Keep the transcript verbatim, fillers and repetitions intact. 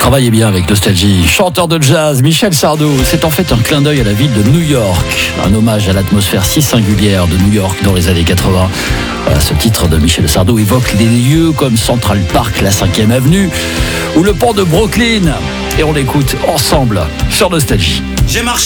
Travaillez bien avec Nostalgie. Chanteur de jazz, Michel Sardou, c'est en fait un clin d'œil à la ville de New York. Un hommage à l'atmosphère si singulière de New York dans les années quatre-vingts. Voilà, ce titre de Michel Sardou évoque des lieux comme Central Park, la cinquième avenue ou le pont de Brooklyn. Et on l'écoute ensemble sur Nostalgie. J'ai marché